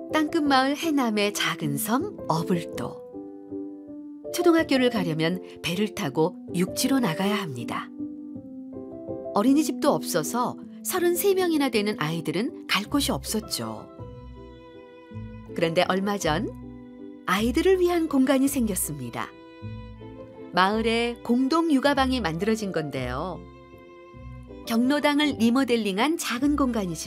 땅끝마을 해남의 작은 섬 어불도. 초등학교를 가려면 배를 타고 육지로 나가야 합니다. 어린이집도 없어서 33명이나 되는 아이들은 갈 곳이 없었죠. 그런데 얼마 전 아이들을 위한 공간이 생겼습니다. 마을에 공동 육아방이 만들어진 건데요. 경로당을 리모델링한 작은 공간이지만